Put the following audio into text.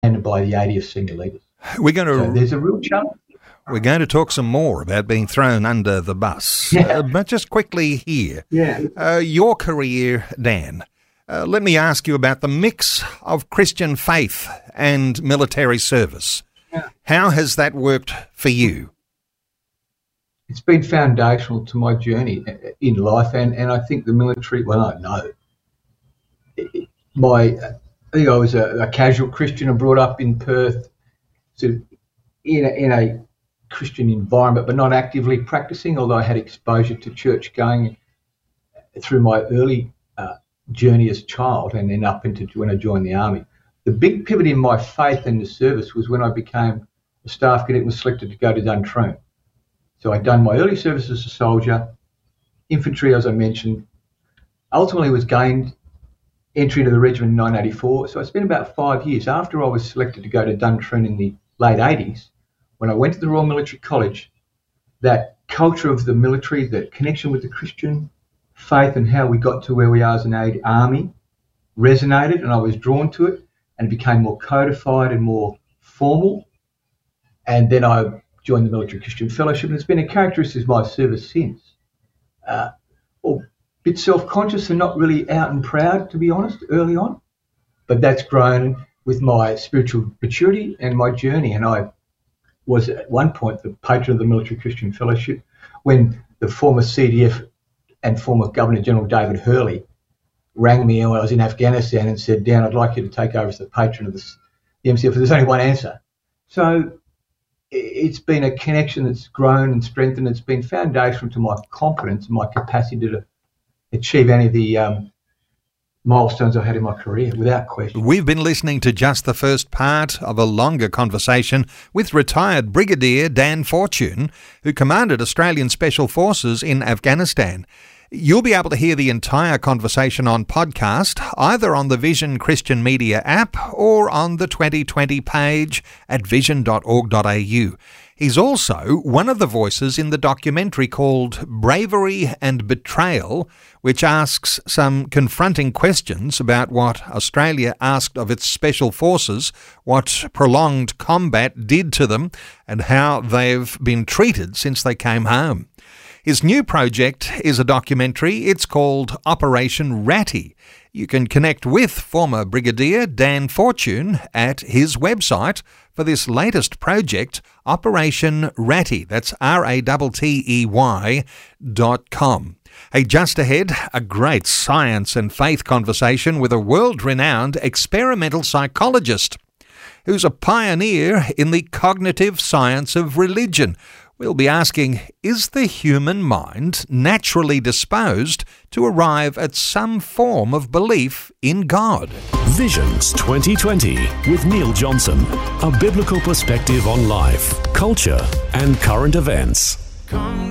and by the 80th senior leaders. So there's a real challenge. We're going to talk some more about being thrown under the bus. But just quickly here, your career, Dan, let me ask you about the mix of Christian faith and military service. Yeah. How has that worked for you? It's been foundational to my journey in life, and I think the military, I think I was a casual Christian and brought up in Perth, sort of in a Christian environment, but not actively practicing, although I had exposure to church going through my early journey as a child and then up into when I joined the Army. The big pivot in my faith in the service was when I became a staff cadet and was selected to go to Duntroon. So I'd done my early service as a soldier, infantry, as I mentioned, ultimately was gained entry into the regiment in 1984. So I spent about 5 years after I was selected to go to Duntroon in the late 80s. When I went to the Royal Military College, that culture of the military, the connection with the Christian faith and how we got to where we are as an army resonated, and I was drawn to it, and it became more codified and more formal. And then I joined the Military Christian Fellowship, and it's been a characteristic of my service since. A bit self-conscious and not really out and proud, to be honest, early on. But that's grown with my spiritual maturity and my journey, and I was at one point the patron of the Military Christian Fellowship when the former CDF and former Governor General David Hurley rang me when I was in Afghanistan and said, Dan, I'd like you to take over as the patron of the MCF. There's only one answer. So it's been a connection that's grown and strengthened. It's been foundational to my confidence and my capacity to achieve any of the milestones I had in my career, without question. We've been listening to just the first part of a longer conversation with retired Brigadier Dan Fortune, who commanded Australian Special Forces in Afghanistan. You'll be able to hear the entire conversation on podcast, either on the Vision Christian Media app or on the 2020 page at vision.org.au. He's also one of the voices in the documentary called Bravery and Betrayal, which asks some confronting questions about what Australia asked of its special forces, what prolonged combat did to them, and how they've been treated since they came home. His new project is a documentary. It's called Operation Ratty. You can connect with former Brigadier Dan Fortune at his website for this latest project, Operation Ratty. That's RATTEY.com. Hey, just ahead, a great science and faith conversation with a world-renowned experimental psychologist who's a pioneer in the cognitive science of religion. We'll be asking, is the human mind naturally disposed to arrive at some form of belief in God? Visions 2020 with Neil Johnson. A biblical perspective on life, culture, and current events.